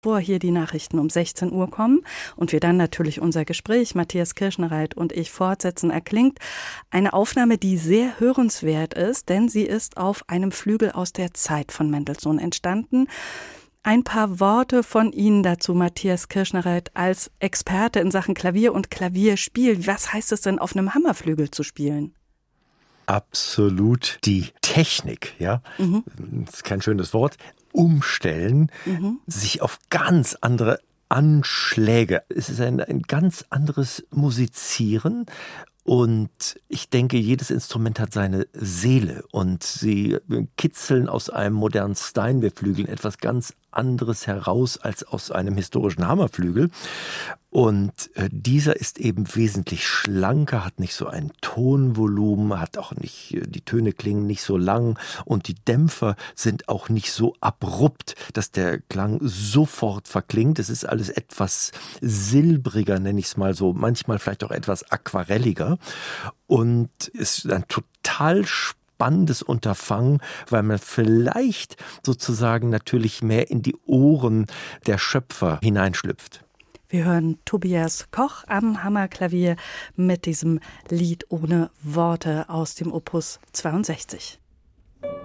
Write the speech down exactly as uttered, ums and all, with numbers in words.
Bevor hier die Nachrichten um sechzehn Uhr kommen und wir dann natürlich unser Gespräch, Matthias Kirschnereit und ich, fortsetzen, erklingt eine Aufnahme, die sehr hörenswert ist, denn sie ist auf einem Flügel aus der Zeit von Mendelssohn entstanden. Ein paar Worte von Ihnen dazu, Matthias Kirschnereit, als Experte in Sachen Klavier und Klavierspiel. Was heißt es denn, auf einem Hammerflügel zu spielen? Absolut die Technik, ja. Mhm. Das ist kein schönes Wort. Umstellen, mhm. sich auf ganz andere Anschläge. Es ist ein, ein ganz anderes Musizieren. Und ich denke, jedes Instrument hat seine Seele und sie kitzeln aus einem modernen Steinway-Flügel etwas ganz anderes heraus als aus einem historischen Hammerflügel. Und äh, dieser ist eben wesentlich schlanker, hat nicht so ein Tonvolumen, hat auch nicht, die Töne klingen nicht so lang und die Dämpfer sind auch nicht so abrupt, dass der Klang sofort verklingt. Es ist alles etwas silbriger, nenne ich es mal so, manchmal vielleicht auch etwas aquarelliger und ist ein total spannendes spannendes Unterfangen, weil man vielleicht sozusagen natürlich mehr in die Ohren der Schöpfer hineinschlüpft. Wir hören Tobias Koch am Hammerklavier mit diesem Lied ohne Worte aus dem Opus zweiundsechzig.